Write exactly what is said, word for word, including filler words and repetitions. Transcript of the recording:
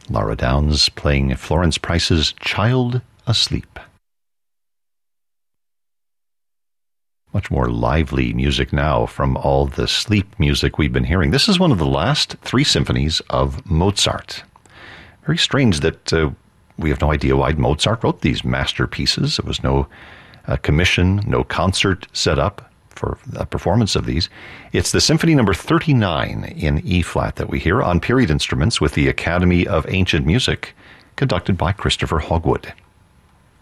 Laura Downs playing Florence Price's Child Asleep. Much more lively music now from all the sleep music we've been hearing. This is one of the last three symphonies of Mozart. Very strange that uh, we have no idea why Mozart wrote these masterpieces. There was no uh, commission, no concert set up for a performance of these. It's the Symphony number thirty-nine in E-flat that we hear on period instruments with the Academy of Ancient Music, conducted by Christopher Hogwood.